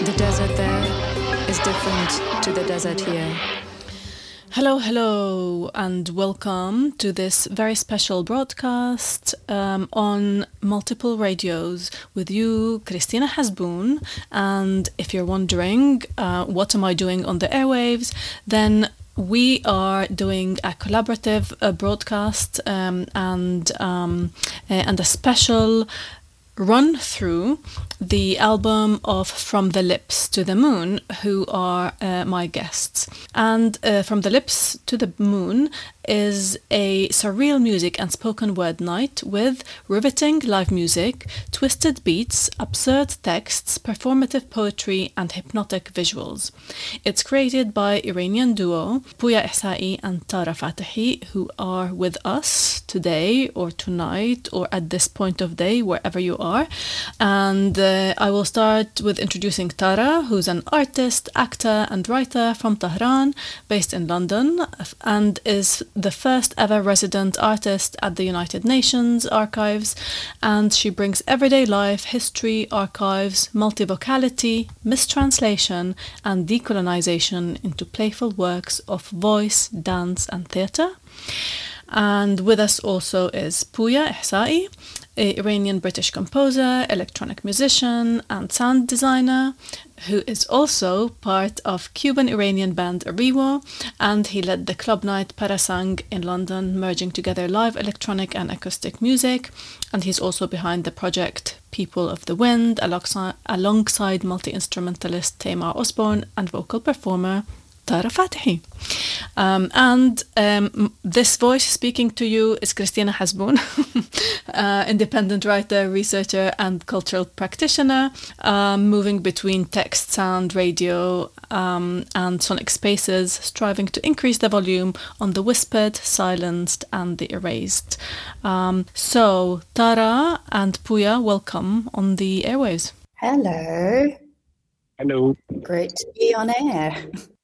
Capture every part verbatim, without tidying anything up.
The desert there is different to the desert here. Hello, hello, and welcome to this very special broadcast um, on multiple radios with you, Christina Hasboun. And if you're wondering, uh, what am I doing on the airwaves, then we are doing a collaborative uh, broadcast um, and um, and a special run through the album of From the Lips to the Moon, who are uh, my guests. And uh, From the Lips to the Moon is a surreal music and spoken word night with riveting live music, twisted beats, absurd texts, performative poetry, and hypnotic visuals. It's created by Iranian duo Pouya Ihsaei and Tara Fatahi, who are with us today or tonight or at this point of day, wherever you are. And uh, I will start with introducing Tara, who's an artist, actor, and writer from Tehran, based in London, and is the first ever resident artist at the United Nations Archives, and she brings everyday life, history, archives, multivocality, mistranslation, and decolonization into playful works of voice, dance, and theatre. And with us also is Pouya Ihsaei, an Iranian-British composer, electronic musician, and sound designer, who is also part of Cuban-Iranian band Ariwo, and he led the club night Parasang in London, merging together live electronic and acoustic music, and he's also behind the project People of the Wind, alongside, alongside multi-instrumentalist Tamar Osborne and vocal performer Tara Fatahi. Um, and um, this voice speaking to you is Christina Hasboun, uh, independent writer, researcher, and cultural practitioner, um, moving between text, sound, radio, um, and sonic spaces, striving to increase the volume on the whispered, silenced, and the erased. Um, so, Tara and Pouya, welcome on the airwaves. Hello. Hello. Great to be on air.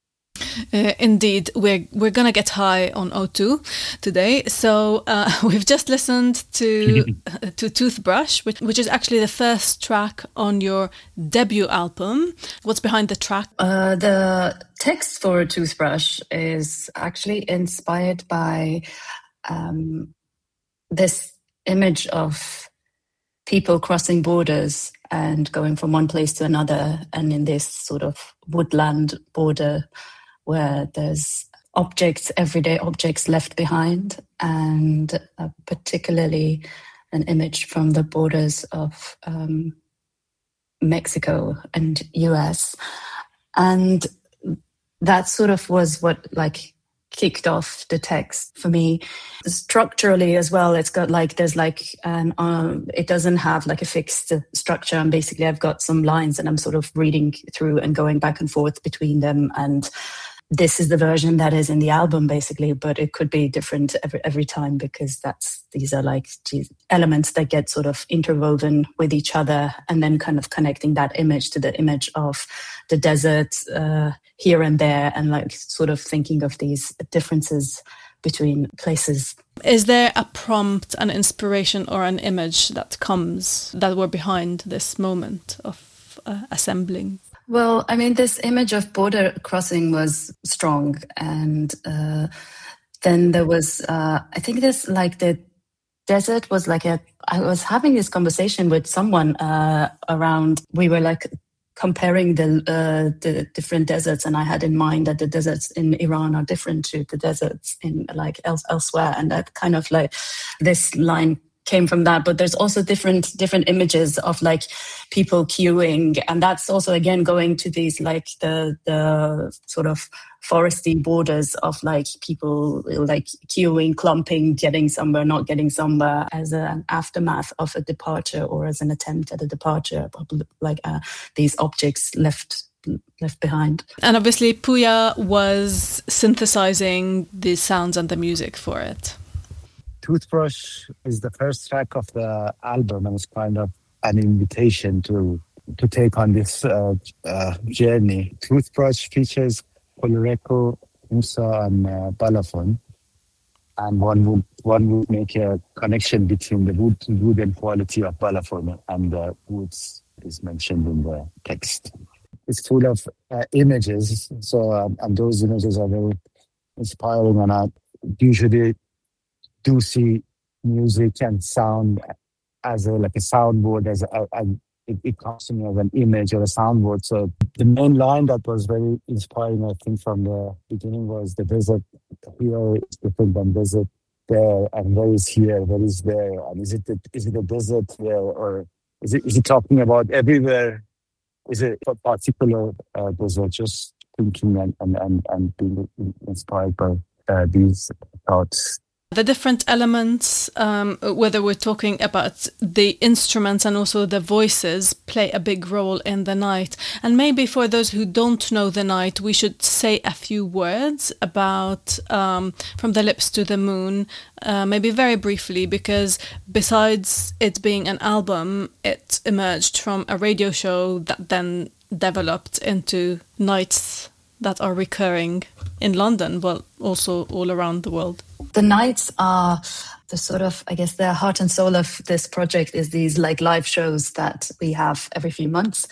Uh, indeed, we're we're gonna get high on O two today. So uh, we've just listened to to Toothbrush, which which is actually the first track on your debut album. What's behind the track? Uh, the text for Toothbrush is actually inspired by um, this image of people crossing borders and going from one place to another, and in this sort of woodland border where there's objects, everyday objects left behind, and uh, particularly an image from the borders of um, Mexico and U S. And that sort of was what like kicked off the text for me. Structurally as well, it's got like, there's like, an, um, it doesn't have like a fixed structure. And basically I've got some lines and I'm sort of reading through and going back and forth between them. And this is the version that is in the album basically, but it could be different every, every time because that's, these are like geez, elements that get sort of interwoven with each other and then kind of connecting that image to the image of the desert uh, here and there, and like sort of thinking of these differences between places. Is there a prompt, an inspiration, or an image that comes that were behind this moment of uh, assembling? Well, I mean, this image of border crossing was strong. And uh, then there was, uh, I think this, like the desert was like a, I was having this conversation with someone uh, around, we were like comparing the uh, the different deserts, and I had in mind that the deserts in Iran are different to the deserts in like else, elsewhere. And that kind of like, this line came from that, but there's also different different images of like people queuing, and that's also again going to these like the the sort of foresty borders of like people like queuing, clumping, getting somewhere, not getting somewhere, as a, an aftermath of a departure or as an attempt at a departure, like uh, these objects left left behind. And obviously Pouya was synthesizing the sounds and the music for it. Toothbrush is the first track of the album, and it's kind of an invitation to to take on this uh, uh, journey. Toothbrush features Coloreco, Musa, and uh, Balafon, and one would one would make a connection between the wood wooden quality of Balafon and the woods is mentioned in the text. it's full of uh, images. So um, and those images are very inspiring, and I usually do see music and sound as a like a soundboard, as a, a it, it comes to me as an image or a soundboard. So the main line that was very inspiring, I think, from the beginning was the desert here is different than desert there, and where is here, where is there, and is it the, is it a desert there, or is it is it talking about everywhere? Is it a particular uh, desert? Just thinking and and and, and being inspired by uh, these thoughts. The different elements, um, whether we're talking about the instruments and also the voices, play a big role in the night. And maybe for those who don't know the night, we should say a few words about um, From the Lips to the Moon, uh, maybe very briefly, because besides it being an album, it emerged from a radio show that then developed into nights that are recurring in London, but also all around the world. The nights are the sort of, I guess, the heart and soul of this project is these like live shows that we have every few months.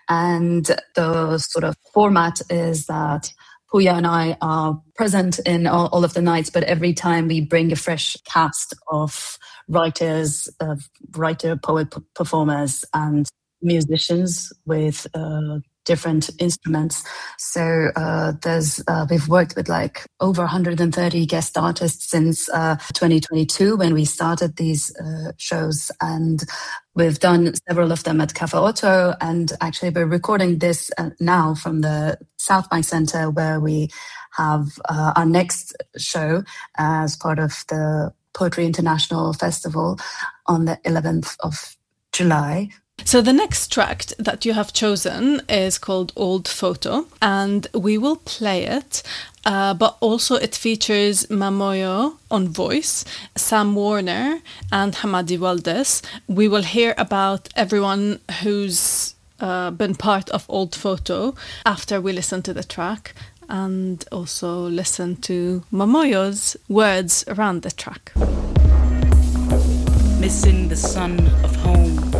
And the sort of format is that Pooya and I are present in all, all of the nights, but every time we bring a fresh cast of writers, uh, writer, poet, p- performers, and musicians with uh, different instruments. So uh, there's uh, we've worked with like over one hundred thirty guest artists since uh, twenty twenty-two when we started these uh, shows, and we've done several of them at Cafe Otto, and actually we're recording this uh, now from the South Bank Centre, where we have uh, our next show as part of the Poetry International Festival on the eleventh of July. So the next track that you have chosen is called Old Photo, and we will play it, uh, but also it features Mamoyo on voice, Sam Warner and Hamadi Waldes. We will hear about everyone who's uh, been part of Old Photo after we listen to the track, and also listen to Mamoyo's words around the track. Missing the sun of home,